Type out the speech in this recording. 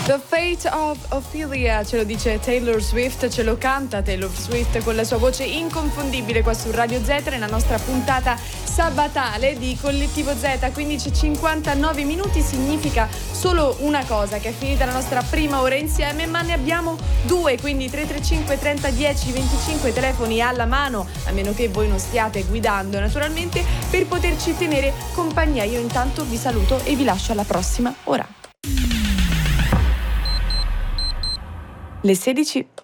The Fate of Ophelia, ce lo dice Taylor Swift, ce lo canta Taylor Swift con la sua voce inconfondibile qua su Radio Z nella nostra puntata sabatale di Collettivo Z. 15:59 minuti significa solo una cosa, che è finita la nostra prima ora insieme, ma ne abbiamo due, quindi 335 30 10 25 telefoni alla mano, a meno che voi non stiate guidando naturalmente, per poterci tenere compagnia. Io intanto vi saluto e vi lascio alla prossima ora. Le 16